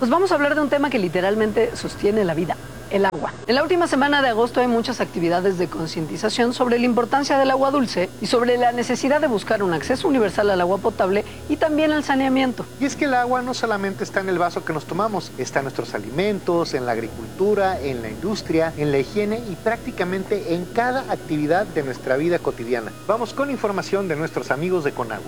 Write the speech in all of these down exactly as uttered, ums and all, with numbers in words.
Pues vamos a hablar de un tema que literalmente sostiene la vida, el agua. En la última semana de agosto hay muchas actividades de concientización sobre la importancia del agua dulce y sobre la necesidad de buscar un acceso universal al agua potable y también al saneamiento. Y es que el agua no solamente está en el vaso que nos tomamos, está en nuestros alimentos, en la agricultura, en la industria, en la higiene y prácticamente en cada actividad de nuestra vida cotidiana. Vamos con información de nuestros amigos de Conagua.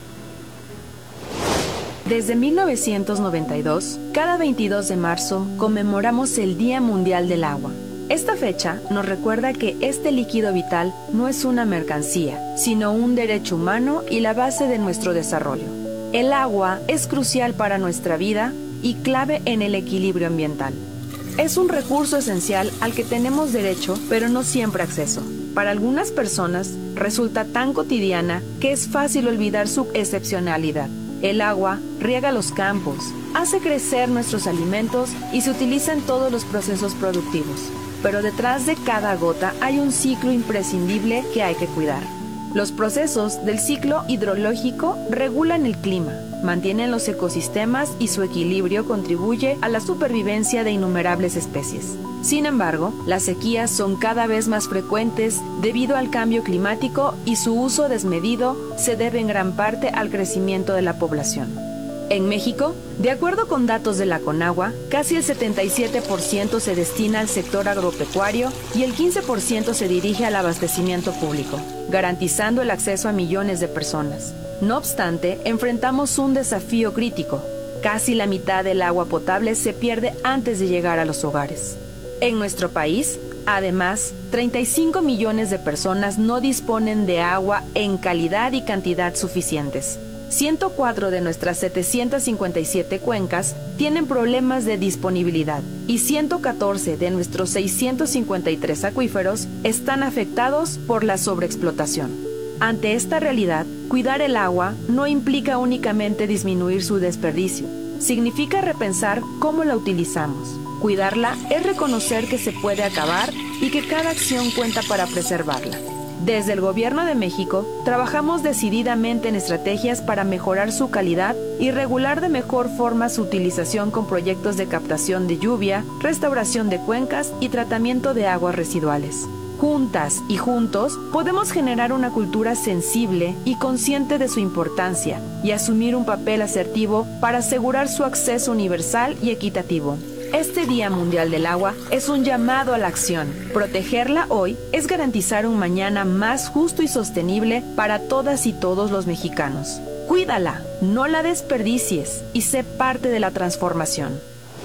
Desde mil novecientos noventa y dos, cada veintidós de marzo conmemoramos el Día Mundial del Agua. Esta fecha nos recuerda que este líquido vital no es una mercancía, sino un derecho humano y la base de nuestro desarrollo. El agua es crucial para nuestra vida y clave en el equilibrio ambiental. Es un recurso esencial al que tenemos derecho, pero no siempre acceso. Para algunas personas resulta tan cotidiana que es fácil olvidar su excepcionalidad. El agua riega los campos, hace crecer nuestros alimentos y se utiliza en todos los procesos productivos. Pero detrás de cada gota hay un ciclo imprescindible que hay que cuidar. Los procesos del ciclo hidrológico regulan el clima, mantienen los ecosistemas y su equilibrio contribuye a la supervivencia de innumerables especies. Sin embargo, las sequías son cada vez más frecuentes debido al cambio climático y su uso desmedido se debe en gran parte al crecimiento de la población. En México, de acuerdo con datos de la Conagua, casi el setenta y siete por ciento se destina al sector agropecuario y el quince por ciento se dirige al abastecimiento público, garantizando el acceso a millones de personas. No obstante, enfrentamos un desafío crítico. Casi la mitad del agua potable se pierde antes de llegar a los hogares. En nuestro país, además, treinta y cinco millones de personas no disponen de agua en calidad y cantidad suficientes. ciento cuatro de nuestras setecientas cincuenta y siete cuencas tienen problemas de disponibilidad y ciento catorce de nuestros seiscientos cincuenta y tres acuíferos están afectados por la sobreexplotación. Ante esta realidad, cuidar el agua no implica únicamente disminuir su desperdicio, significa repensar cómo la utilizamos. Cuidarla es reconocer que se puede acabar y que cada acción cuenta para preservarla. Desde el Gobierno de México, trabajamos decididamente en estrategias para mejorar su calidad y regular de mejor forma su utilización con proyectos de captación de lluvia, restauración de cuencas y tratamiento de aguas residuales. Juntas y juntos podemos generar una cultura sensible y consciente de su importancia y asumir un papel asertivo para asegurar su acceso universal y equitativo. Este Día Mundial del Agua es un llamado a la acción. Protegerla hoy es garantizar un mañana más justo y sostenible para todas y todos los mexicanos. Cuídala, no la desperdicies y sé parte de la transformación.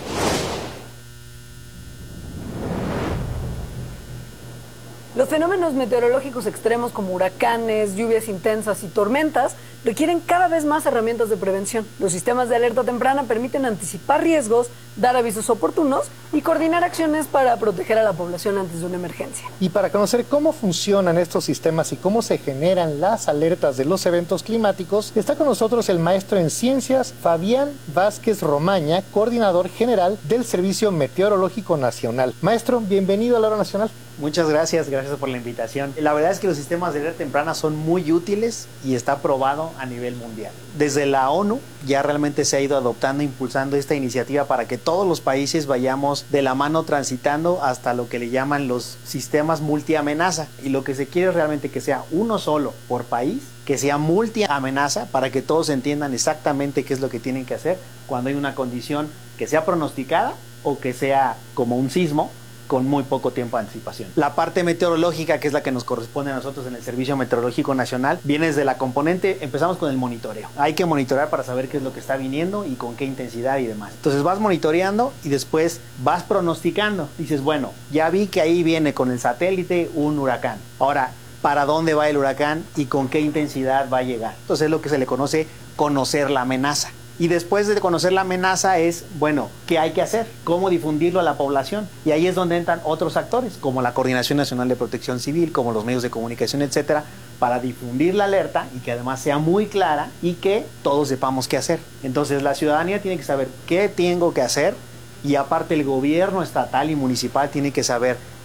Los fenómenos meteorológicos extremos como huracanes, lluvias intensas y tormentas requieren cada vez más herramientas de prevención. Los sistemas de alerta temprana permiten anticipar riesgos, dar avisos oportunos y coordinar acciones para proteger a la población antes de una emergencia. Y para conocer cómo funcionan estos sistemas y cómo se generan las alertas de los eventos climáticos, está con nosotros el maestro en ciencias Fabián Vázquez Romaña, coordinador general del Servicio Meteorológico Nacional. Maestro, bienvenido a la Hora Nacional. Muchas gracias, gracias por la invitación. La verdad es que los sistemas de alerta temprana son muy útiles y está probado a nivel mundial. Desde la ONU ya realmente se ha ido adoptando, impulsando esta iniciativa para que todos los países vayamos de la mano transitando hasta lo que le llaman los sistemas multiamenaza. Y lo que se quiere es realmente que sea uno solo por país, que sea multiamenaza para que todos entiendan exactamente qué es lo que tienen que hacer cuando hay una condición que sea pronosticada o que sea como un sismo con muy poco tiempo de anticipación. La parte meteorológica, que es la que nos corresponde a nosotros en el Servicio Meteorológico Nacional, viene desde la componente, empezamos con el monitoreo. Hay que monitorear para saber qué es lo que está viniendo y con qué intensidad y demás. Entonces vas monitoreando y después vas pronosticando. Dices, bueno, ya vi que ahí viene con el satélite un huracán. Ahora, ¿para dónde va el huracán y con qué intensidad va a llegar? Entonces es lo que se le conoce conocer la amenaza. Y después de conocer la amenaza es, bueno, ¿qué hay que hacer? ¿Cómo difundirlo a la población? Y ahí es donde entran otros actores, como la Coordinación Nacional de Protección Civil, como los medios de comunicación, etcétera, para difundir la alerta y que además sea muy clara y que todos sepamos qué hacer. Entonces la ciudadanía tiene que saber qué tengo que hacer y aparte el gobierno estatal y municipal tiene que saber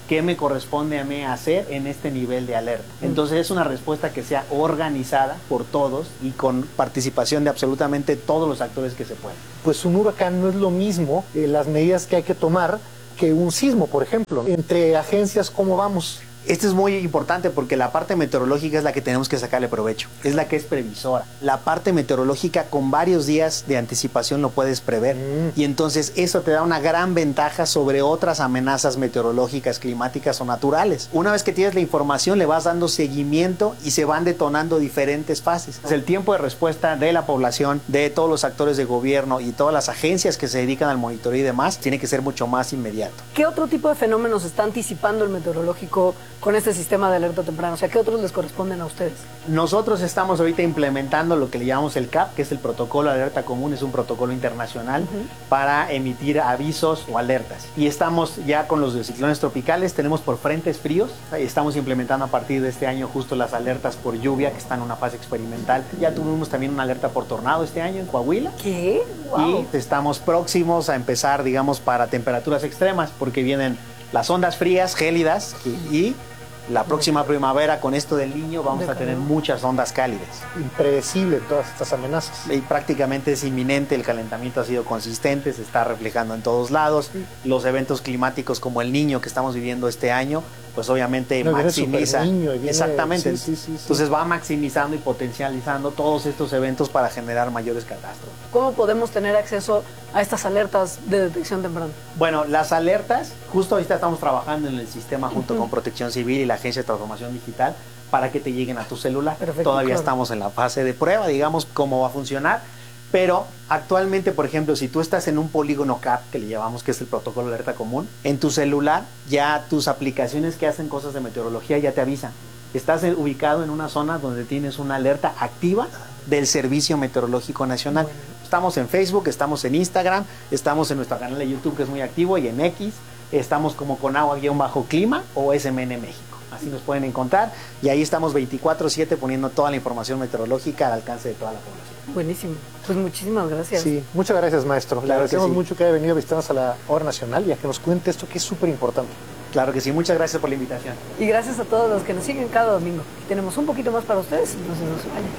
qué me corresponde a mí hacer en este nivel de alerta. Entonces es una respuesta que sea organizada por todos y con participación de absolutamente todos los actores que se pueden. Pues un huracán no es lo mismo, eh, las medidas que hay que tomar, que un sismo, por ejemplo. Entre agencias, ¿cómo vamos? Esto es muy importante porque la parte meteorológica es la que tenemos que sacarle provecho, es la que es previsora. La parte meteorológica con varios días de anticipación lo puedes prever mm. y entonces eso te da una gran ventaja sobre otras amenazas meteorológicas, climáticas o naturales. Una vez que tienes la información le vas dando seguimiento y se van detonando diferentes fases. El tiempo de respuesta de la población, de todos los actores de gobierno y todas las agencias que se dedican al monitoreo y demás tiene que ser mucho más inmediato. ¿Qué otro tipo de fenómenos está anticipando el meteorológico con este sistema de alerta temprana? O sea, ¿qué otros les corresponden a ustedes? Nosotros estamos ahorita implementando lo que le llamamos el C A P, que es el protocolo de alerta común, es un protocolo internacional uh-huh. para emitir avisos o alertas. Y estamos ya con los de ciclones tropicales, tenemos por frentes fríos, estamos implementando a partir de este año justo las alertas por lluvia, que están en una fase experimental. Ya tuvimos también una alerta por tornado este año en Coahuila. ¿Qué? Wow. Y estamos próximos a empezar, digamos, para temperaturas extremas, porque vienen las ondas frías, gélidas y, y la próxima primavera con esto del Niño vamos a tener muchas ondas cálidas. Impredecible todas estas amenazas. Y prácticamente es inminente, el calentamiento ha sido consistente, se está reflejando en todos lados. Los eventos climáticos como el Niño que estamos viviendo este año, pues obviamente no, maximiza. Niño y viene, exactamente. Sí, sí, sí, sí. Entonces va maximizando y potencializando todos estos eventos para generar mayores catástrofes. ¿Cómo podemos tener acceso a estas alertas de detección temprana? Bueno, las alertas, justo ahorita estamos trabajando en el sistema junto uh-huh. con Protección Civil y la Agencia de Transformación Digital para que te lleguen a tu celular. Perfecto, Todavía claro. estamos en la fase de prueba, digamos, cómo va a funcionar. Pero actualmente, por ejemplo, si tú estás en un polígono C A P, que le llamamos que es el protocolo de alerta común, en tu celular ya tus aplicaciones que hacen cosas de meteorología ya te avisan. Estás ubicado en una zona donde tienes una alerta activa del Servicio Meteorológico Nacional. Bueno. Estamos en Facebook, estamos en Instagram, estamos en nuestro canal de YouTube que es muy activo y en X, estamos como Conagua-Clima o S M N México. Así nos pueden encontrar y ahí estamos veinticuatro siete poniendo toda la información meteorológica al alcance de toda la población. Buenísimo. Pues muchísimas gracias. Sí, muchas gracias, maestro. Claro Le agradecemos sí. mucho que haya venido a visitarnos a la Hora Nacional y a que nos cuente esto que es súper importante. Claro que sí, muchas gracias por la invitación. Y gracias a todos los que nos siguen cada domingo. Tenemos un poquito más para ustedes, entonces no se vayan.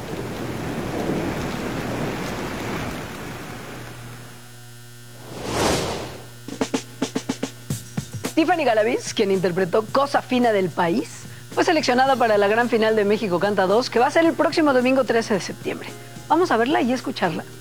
Tiffany Galaviz, quien interpretó Cosa Fina del País, fue seleccionada para la gran final de México Canta dos, que va a ser el próximo domingo trece de septiembre. Vamos a verla y escucharla.